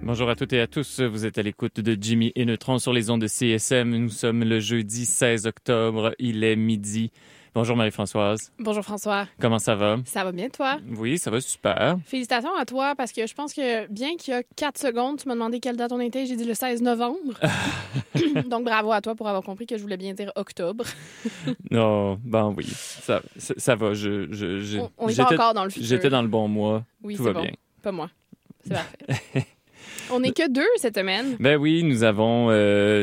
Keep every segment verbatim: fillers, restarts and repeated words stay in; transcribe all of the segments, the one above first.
Bonjour à toutes et à tous. Vous êtes à l'écoute de Jimmy et Neutron sur les ondes de C S M. Nous sommes le jeudi seize octobre. Il est midi. Bonjour Marie-Françoise. Bonjour François. Comment ça va? Ça va bien, toi? Oui, ça va super. Félicitations à toi, parce que je pense que bien qu'il y a quatre secondes, tu m'as demandé quelle date on était, j'ai dit le seize novembre. Donc bravo à toi pour avoir compris que je voulais bien dire octobre. Non, ben oui, ça, ça, ça va. Je, je, je, on on est pas encore dans le futur. J'étais dans le bon mois. Oui, Tout c'est va bon. bien. Pas moi. C'est parfait. On n'est que deux cette semaine. Ben oui, nous avons... Euh,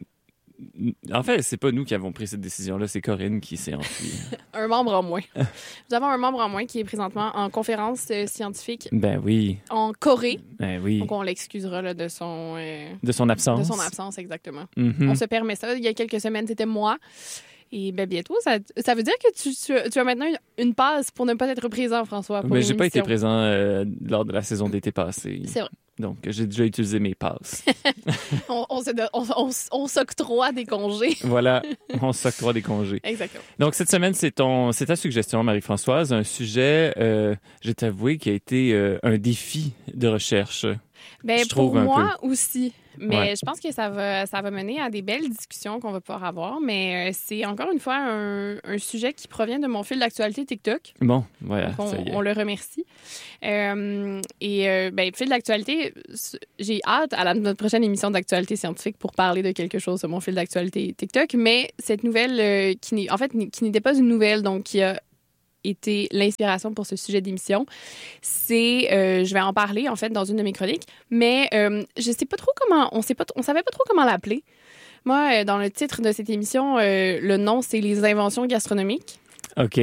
En fait, c'est pas nous qui avons pris cette décision-là, c'est Corinne qui s'est enfuie. Un membre en moins. Nous avons un membre en moins qui est présentement en conférence euh, scientifique Ben oui. en Corée. Ben oui. Donc, on l'excusera là, de son... euh, De son absence. De son absence, exactement. Mm-hmm. On se permet ça. Il y a quelques semaines, c'était moi. Et ben bientôt, ça, ça veut dire que tu, tu, tu as maintenant une, une passe pour ne pas être présent, François. Pour Mais une j'ai pas été émission. présent euh, lors de la saison d'été passée. C'est vrai. Donc, j'ai déjà utilisé mes passes. on, on, se do- on, on, on s'octroie des congés. Voilà, on s'octroie des congés. Exactement. Donc, cette semaine, c'est ton, c'est ta suggestion, Marie-Françoise, un sujet, euh, je vais t'avouer, qui a été euh, un défi de recherche. Ben, Je trouve pour un moi aussi. Mais Ouais. je pense que ça va, ça va mener à des belles discussions qu'on va pouvoir avoir. Mais euh, c'est encore une fois un, un sujet qui provient de mon fil d'actualité TikTok. Bon, voilà, Donc, on, ça y est. on le remercie. Euh, et euh, ben, fil d'actualité, j'ai hâte à la, notre prochaine émission d'actualité scientifique pour parler de quelque chose sur mon fil d'actualité TikTok. Mais cette nouvelle, euh, qui n'est, en fait, qui n'était pas une nouvelle, donc qui a été l'inspiration pour ce sujet d'émission, c'est, euh, je vais en parler en fait dans une de mes chroniques, mais euh, je sais pas trop comment, on sait pas, on savait pas trop comment l'appeler. Moi, euh, dans le titre de cette émission, euh, le nom c'est les inventions gastronomiques. OK,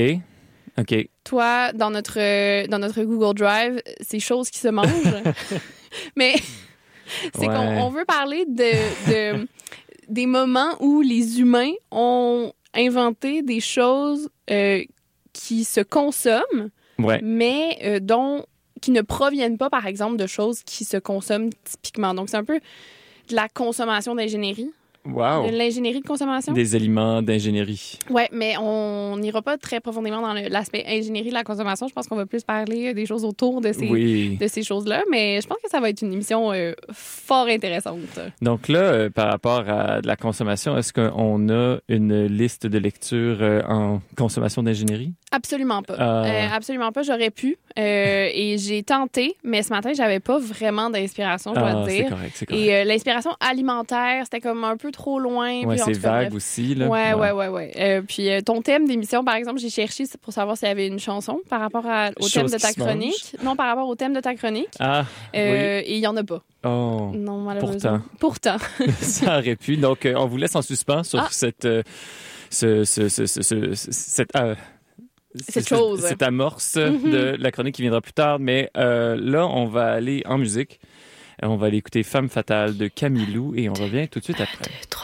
OK. Toi, dans notre euh, dans notre Google Drive, c'est choses qui se mangent, mais c'est Ouais. qu'on on veut parler de, de des moments où les humains ont inventé des choses euh, qui se consomment, Ouais. mais euh, dont qui ne proviennent pas, par exemple, de choses qui se consomment typiquement. Donc, c'est un peu de la consommation d'ingénierie. Wow. De l'ingénierie de consommation. Des aliments d'ingénierie. Oui, mais on n'ira pas très profondément dans le- l'aspect ingénierie de la consommation. Je pense qu'on va plus parler des choses autour de ces, Oui. de ces choses-là. Mais je pense que ça va être une émission euh, fort intéressante. Donc là, euh, par rapport à de la consommation, est-ce qu'on a une liste de lecture euh, en consommation d'ingénierie? Absolument pas. Ah. Euh, absolument pas. J'aurais pu. Euh, et j'ai tenté, mais ce matin, j'avais pas vraiment d'inspiration, je dois Ah, te c'est dire. correct, c'est correct. Et euh, l'inspiration alimentaire, c'était comme un peu trop loin. Ouais, puis en c'est tout cas, vague bref. aussi, là. Ouais, ouais, ouais, ouais. Euh, puis euh, ton thème d'émission, par exemple, j'ai cherché pour savoir s'il y avait une chanson par rapport à- au Chose thème de qui ta se mange. chronique. Non, par rapport au thème de ta chronique. Ah, Euh, Et il y en a pas. oui. Oh, Non, malheureusement. Pourtant. ça aurait pu. Donc, euh, on vous laisse en suspens sur Ah. cette, euh, ce, ce, ce, ce, ce- ce- cette, euh, Cette ce- chose. cette amorce Mhm. de la chronique qui viendra plus tard. Mais euh, là, on va aller en musique. On va aller écouter Femme fatale de Camille Lou et on revient tout de suite après.